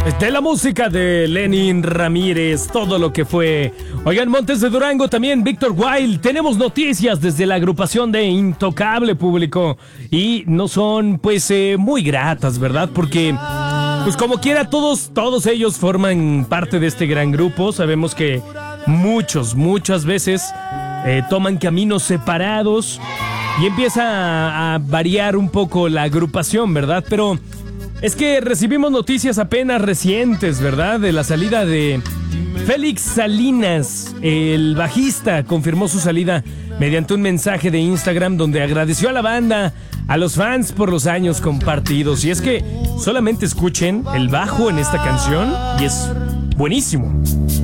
De la música de Lenin Ramírez, todo lo que fue. Oigan, Montes de Durango también, Víctor Wild. Tenemos noticias desde la agrupación de Intocable, público. Y no son, pues, muy gratas, ¿verdad? Porque, pues, como quiera, todos ellos forman parte de este gran grupo. Sabemos que muchas veces toman caminos separados y empieza a variar un poco la agrupación, ¿verdad? Pero es que recibimos noticias apenas recientes, ¿verdad? De la salida de Félix Salinas, el bajista, confirmó su salida mediante un mensaje de Instagram donde agradeció a la banda, a los fans por los años compartidos. Y es que solamente escuchen el bajo en esta canción y es buenísimo.